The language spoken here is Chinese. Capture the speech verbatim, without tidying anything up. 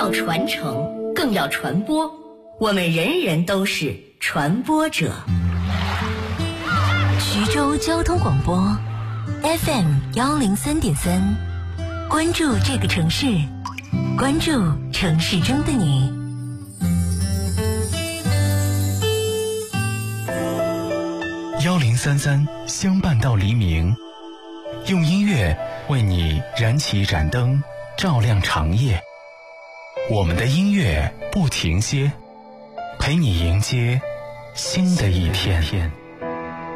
要传承，更要传播。我们人人都是传播者。 徐州交通广播 F M 幺零三点三，关注这个城市，关注城市中的你。 幺零三三相伴到黎明，用音乐为你燃起一盏灯，照亮长夜。我们的音乐不停歇，陪你迎接新的一天。